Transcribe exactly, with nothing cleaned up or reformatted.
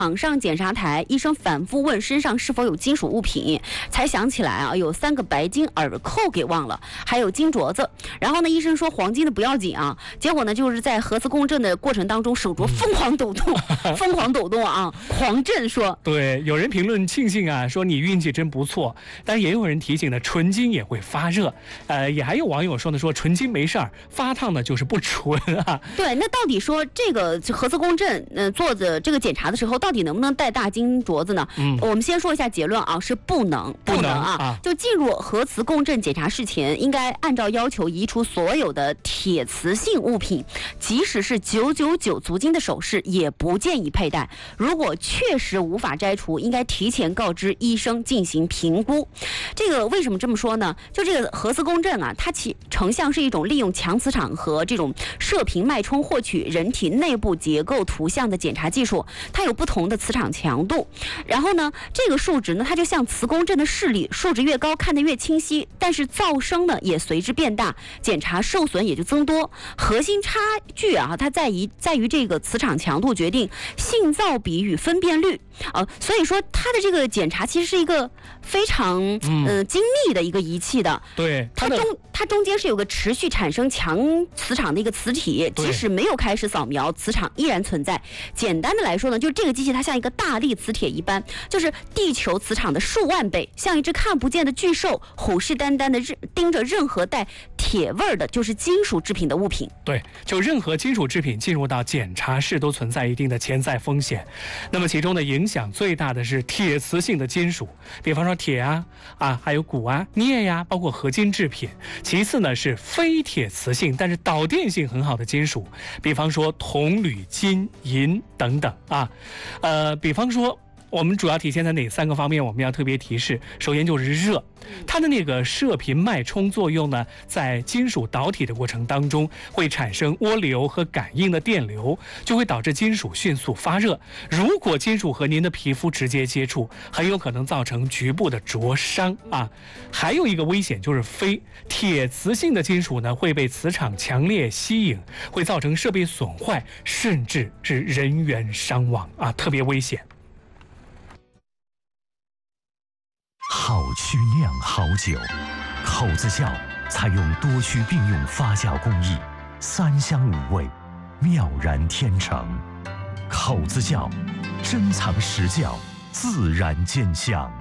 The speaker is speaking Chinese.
躺上检查台，医生反复问身上是否有金属物品，才想起来啊，有三个白金耳扣给忘了，还有金镯子。然后呢，医生说黄金的不要紧啊，结果呢，就是在核磁共振的过程当中，手镯疯狂抖动，疯狂抖动啊，狂震说。 对，有人评论庆幸啊，说你运气真不错，但是也有人提醒呢，纯金也会发热。呃，也还有网友说呢，说纯金没事儿，发烫的就是不纯啊。 对，那到底说这个核磁共振，呃，做的这个检查的时候，到底能不能戴大金镯子呢？嗯，我们先说一下结论啊，是不能， 不能啊。 啊就进入核磁共振检查室前，应该按照要求移除所有的铁磁性物品，即使是九九九足金的首饰也不建议佩戴。如果确实无法摘除，应该提前告知医生进行评估。这个为什么这么说呢？就这个核磁共振啊，它其成像是一种利用强磁场和这种射频脉冲获取人体内部结构图像的检查技术，它有不同的磁场强度。然后呢，这个数值呢，它就像磁共振的视力，数值越高看得越清晰，但是噪声呢也随之变大，检查受损也就增多。核心差距啊，它在于在于这个磁场强度决定信噪比与分辨率啊，所以说它的这个检查其实是一个非常嗯、呃、精密的一个仪器的。 对， 它中它中间是有个持续产生强磁场的一个磁体，即使没有开始扫描，磁场依然存在。简单的来说呢，就这个机器它像一个大力磁铁一般，就是地球磁场的数万倍，像一只看不见的巨兽，虎视眈眈的盯着任何带铁味儿的，就是金属制品的物品。 对，就任何金属制品进入到检查室都存在一定的潜在风险。那么其中的影响最大的是铁磁性的金属，比方说铁啊啊，还有钴啊、镍呀、啊，包括合金制品。其次呢是非铁磁性但是导电性很好的金属，比方说铜、铝、金、银等等啊。呃，比方说我们主要体现在哪三个方面？我们要特别提示，首先就是热，它的那个射频脉冲作用呢，在金属导体的过程当中会产生涡流和感应的电流，就会导致金属迅速发热。如果金属和您的皮肤直接接触，很有可能造成局部的灼伤啊。还有一个危险就是非铁磁性的金属呢，会被磁场强烈吸引，会造成设备损坏，甚至是人员伤亡啊，特别危险。 好曲酿好酒，口子窖采用多区并用发酵工艺，三香五味，妙然天成。口子窖珍藏实窖，自然见香。